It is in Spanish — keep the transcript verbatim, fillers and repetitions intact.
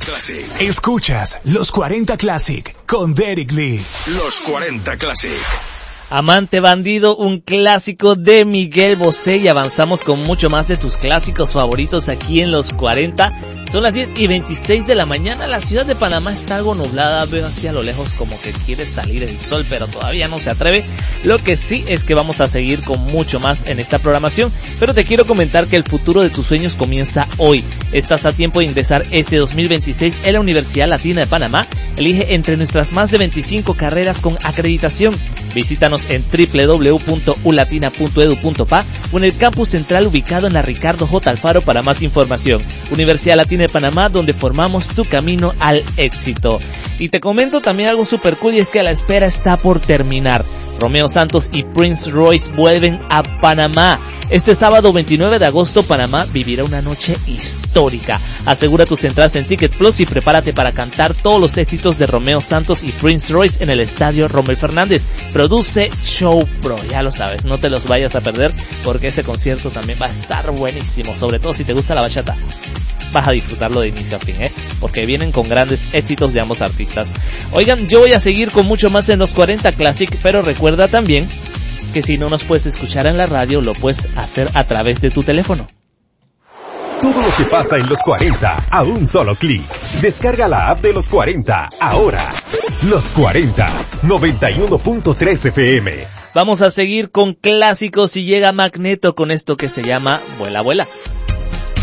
Classic. Escuchas Los cuarenta Classic con Derek Lee. Los cuarenta Classic. Amante bandido, un clásico de Miguel Bosé, y avanzamos con mucho más de tus clásicos favoritos aquí en Los cuarenta. Son las diez y veintiséis de la mañana, la ciudad de Panamá está algo nublada, veo hacia lo lejos como que quiere salir el sol, pero todavía no se atreve. Lo que sí es que vamos a seguir con mucho más en esta programación, pero te quiero comentar que el futuro de tus sueños comienza hoy. Estás a tiempo de ingresar este dos mil veintiséis en la Universidad Latina de Panamá. Elige entre nuestras más de veinticinco carreras con acreditación. Visítanos en doble u doble u doble u punto u latina punto edu punto pa o en el campus central ubicado en la Ricardo J. Alfaro para más información. Universidad Latina de Panamá, donde formamos tu camino al éxito. Y te comento también algo super cool, y es que la espera está por terminar. Romeo Santos y Prince Royce vuelven a Panamá. Este sábado veintinueve de agosto, Panamá vivirá una noche histórica. Asegura tus entradas en Ticket Plus y prepárate para cantar todos los éxitos de Romeo Santos y Prince Royce en el estadio Rommel Fernández. Produce Show Pro, ya lo sabes, no te los vayas a perder porque ese concierto también va a estar buenísimo, sobre todo si te gusta la bachata. Vas a disfrutarlo de inicio a fin, ¿eh? Porque vienen con grandes éxitos de ambos artistas. Oigan, yo voy a seguir con mucho más en Los cuarenta Classic, pero recuerda también que si no nos puedes escuchar en la radio, lo puedes hacer a través de tu teléfono. Todo lo que pasa en Los cuarenta a un solo clic. Descarga la app de Los cuarenta ahora. Los cuarenta, noventa y uno punto tres F M. Vamos a seguir con clásicos y llega Magneto con esto que se llama Vuela, Vuela.